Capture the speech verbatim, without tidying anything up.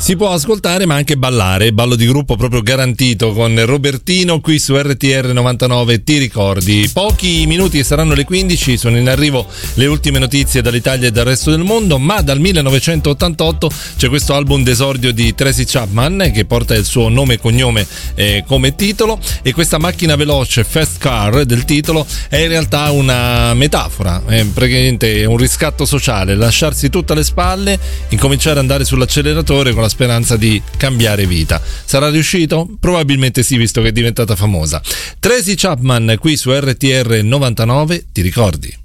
Si può ascoltare ma anche ballare, ballo di gruppo proprio garantito con Robertino qui su R T R novantanove. Ti ricordi? Pochi minuti saranno le quindici, sono in arrivo le ultime notizie dall'Italia e dal resto del mondo, ma dal millenovecentottantotto c'è questo album d'esordio di Tracy Chapman che porta il suo nome e cognome eh, come titolo, e questa macchina veloce, Fast Car del titolo, è in realtà una metafora, è praticamente un riscatto sociale, lasciarsi tutto alle spalle, incominciare ad andare sull'acceleratore con la speranza di cambiare vita. Sarà riuscito? Probabilmente sì, visto che è diventata famosa. Tracy Chapman qui su R T R novantanove, ti ricordi?